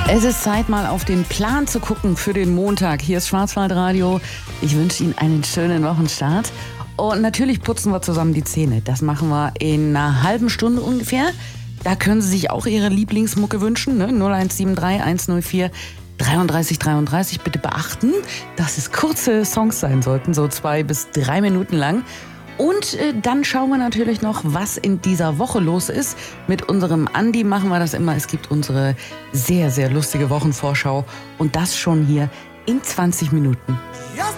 Es ist Zeit, mal auf den Plan zu gucken für den Montag. Hier ist Schwarzwaldradio. Ich wünsche Ihnen einen schönen Wochenstart. Und natürlich putzen wir zusammen die Zähne. Das machen wir in einer halben Stunde ungefähr. Da können Sie sich auch Ihre Lieblingsmucke wünschen. Ne? 0173 104 33 33. Bitte beachten, dass es kurze Songs sein sollten, so 2 bis 3 Minuten lang. Und dann schauen wir natürlich noch, was in dieser Woche los ist. Mit unserem Andi machen wir das immer. Es gibt unsere sehr, sehr lustige Wochenvorschau. Und das schon hier in 20 Minuten.